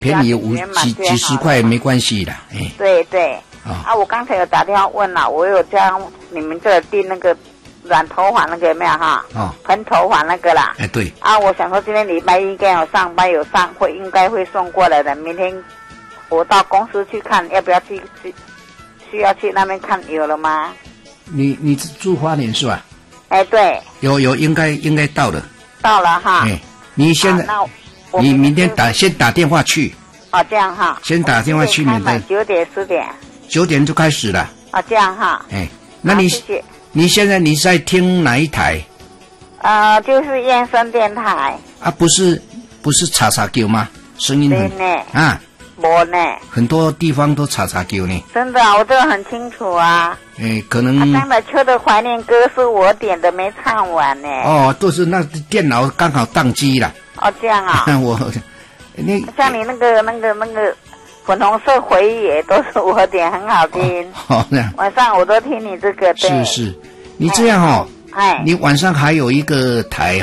便宜几十块没关系的，哎。 对对。我刚才有打电话问了，我有将你们这订那个染头发那个有没有哈？喷头发那个啦。 对。 我想说今天礼拜一应该有上班有上会，应该会送过来的。明天我到公司去看，要不要去需要去那边看有了吗？你住花莲是吧？ 对。 有应该到了。 到了哈。 你现在你明天先打电话去。 这样哈。 先打电话去，免得 9点10点。 9点就开始了。 这样哈。 那谢谢。 你现在你在听哪一台？ 就是燕声电台。 不是叉叉叫吗？声音很没呢。 很多地方都叉叉叫呢。 真的，我这个很清楚啊。 可能。 刚才秋的怀念歌是我点的，没唱完呢。 都是那电脑刚好宕机了。 这样啊。像你那个粉红色回忆也都是我点，很好听。晚上我都听你这个。对。 是，你这样你晚上还有一个台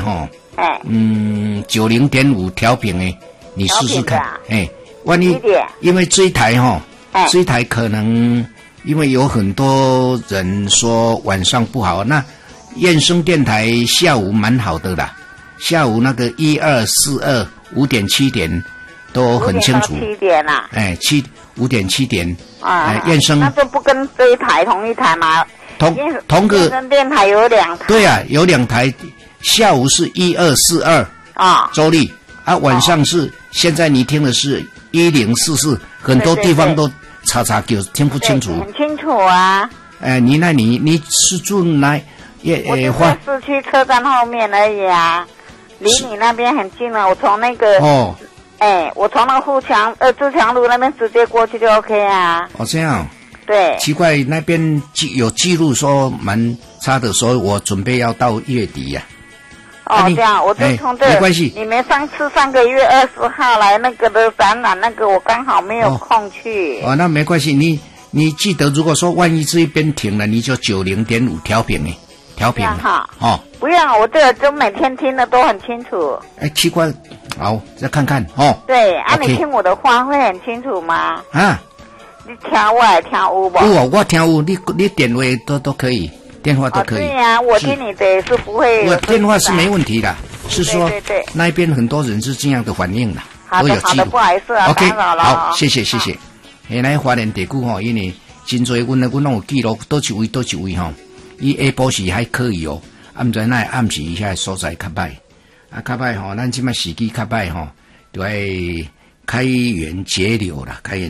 90.5调频你试试看。万一因为这一台这一台可能因为有很多人说晚上不好，那燕声电台下午蛮好的啦，下午那个1242 5点7点都很清楚。 7点啦。 5点7点。燕声。 那就不跟这一台同一台吗？ 同个。 燕声电台有2台。 对啊，有2台，下午是1242。周立。晚上是现在你听的是1044，很多地方都叉叉叫，听不清楚。 很清楚啊。 你是住哪？ 我就在市区车站后面而已啊，离你那边很近了。我从那个我从那个自强路那边直接过去就 OK 啊。 这样。 对。 奇怪，那边有记录说蛮差的，所以我准备要到月底呀。 这样，我就从这。 没关系。 你们上个月20号来那个的展览，那个我刚好没有空去。 那没关系，你记得，如果说万一这一边停了，你就90.5调频调频哈。不要，我这个就每天听的都很清楚。 奇怪，好，再看看对你听我的话会很清楚吗？你听我还听有不？ 我听有，你电话都可以。电话都可以。 对呀，我听你的也是不会。 我电话是没问题的，是说那边很多人是这样的反应的， 都有记录。不好意思啊。 OK， 好，谢谢。来花莲地区因为真多阮拢有记录，多一位。伊下晡时还可以不知那暗时遐所在较歹，较歹咱即摆时机较歹就要开源节流啦，来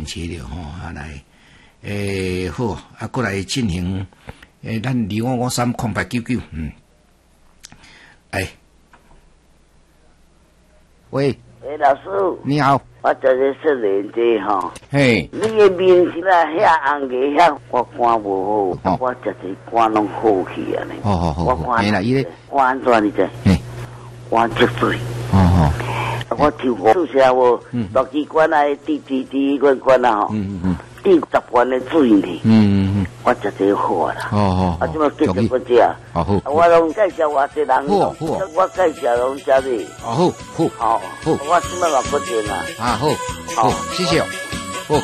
好过来进行。咱25530899，喂， 老师， 你好， 我就是说人这你的面是遐红个遐我肝无好，我这肝拢好去啊好， 肝啦，肝安怎你知？肝积水。我抽过注射我落支管滴管滴10罐的水呢。我食这好啦。即摆继续我食。我拢介绍偌济人。我介绍拢食的。 好。 我即摆嘛不见啦。 好，谢谢。好。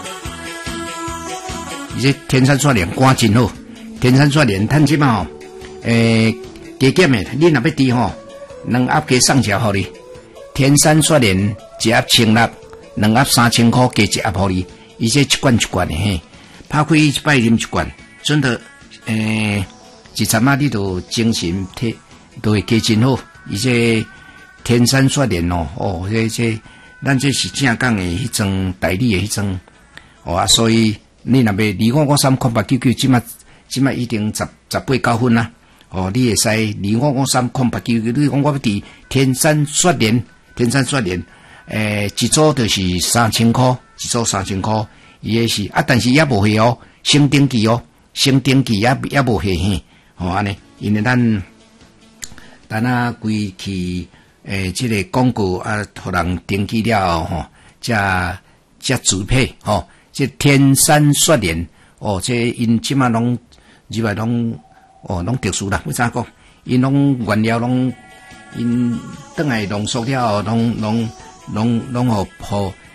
这天山雪莲肝真好，天山雪莲趁即摆加减的，你若要滴2盒加送一盒你。天山雪莲1盒10粒，2盒3000块，加1盒你。伊这一罐的拍开一摆啉一罐，真的一阵仔你都精神体都会加真好。伊这天山雪莲这咱这是正港的迄种代理的迄种所以你若要25530899，即摆一定18-9分啦。你会使25530899，你讲我要伫天山雪莲，一组就是3000块，伊也是但是也无岁先登记也无岁安尼，因为咱规去这个广告互人登记了后才自配这天山雪莲这因即马拢拢特殊啦，为啥讲？因拢原料拢因等来浓缩了，拢互